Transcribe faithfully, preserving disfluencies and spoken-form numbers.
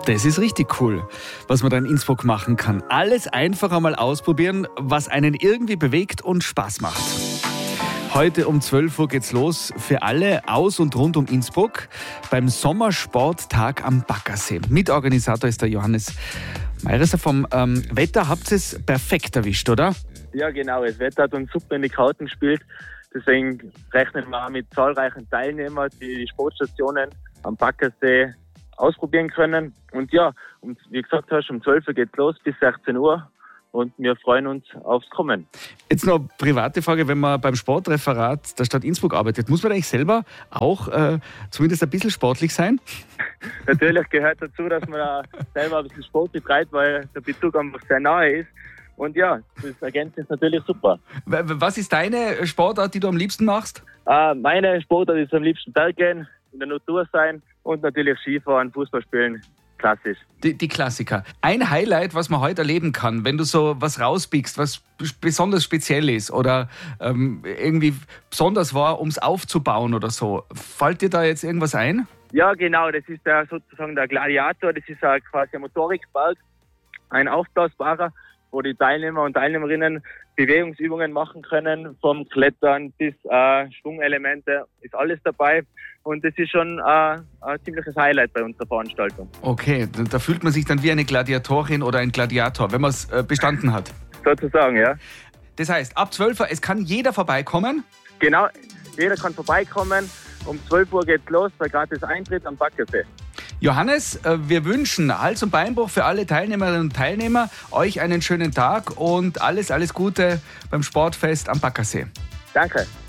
Das ist richtig cool, was man da in Innsbruck machen kann. Alles einfach einmal ausprobieren, was einen irgendwie bewegt und Spaß macht. Heute um zwölf Uhr geht's los für alle aus und rund um Innsbruck beim Sommersporttag am Baggersee. Mitorganisator ist der Johannes Meiresser vom ähm, Wetter. Habt ihr es perfekt erwischt, oder? Ja, genau. Das Wetter hat uns super in die Karten gespielt. Deswegen rechnen wir auch mit zahlreichen Teilnehmern, die die Sportstationen am Baggersee ausprobieren können. Und ja, und wie gesagt hast, um zwölf Uhr geht's los bis sechzehn Uhr. Und wir freuen uns aufs Kommen. Jetzt noch eine private Frage, wenn man beim Sportreferat der Stadt Innsbruck arbeitet, muss man eigentlich selber auch äh, zumindest ein bisschen sportlich sein? Natürlich gehört dazu, dass man da selber ein bisschen Sport betreibt, weil der Bezug einfach sehr nahe ist. Und ja, das ergänzt ist natürlich super. Was ist deine Sportart, die du am liebsten machst? Äh, meine Sportart ist am liebsten Berggehen, in der Natur sein und natürlich Skifahren, Fußball spielen. Klassisch. Die, die Klassiker. Ein Highlight, was man heute erleben kann, wenn du so was rauspickst, was besonders speziell ist oder ähm, irgendwie besonders war, um es aufzubauen oder so. Fällt dir da jetzt irgendwas ein? Ja, genau. Das ist der, sozusagen der Gladiator. Das ist ein, quasi ein Motorikberg, ein aufblasbarer, wo die Teilnehmer und Teilnehmerinnen Bewegungsübungen machen können, vom Klettern bis äh, Schwungelemente, ist alles dabei. Und das ist schon äh, ein ziemliches Highlight bei unserer Veranstaltung. Okay, da fühlt man sich dann wie eine Gladiatorin oder ein Gladiator, wenn man es äh, bestanden hat. Sozusagen, ja. Das heißt, ab zwölf Uhr, es kann jeder vorbeikommen? Genau, jeder kann vorbeikommen. Um zwölf Uhr geht's los, bei gratis Eintritt am Baggersee. Johannes, wir wünschen Hals- und Beinbruch für alle Teilnehmerinnen und Teilnehmer, euch einen schönen Tag und alles, alles Gute beim Sportfest am Baggersee. Danke.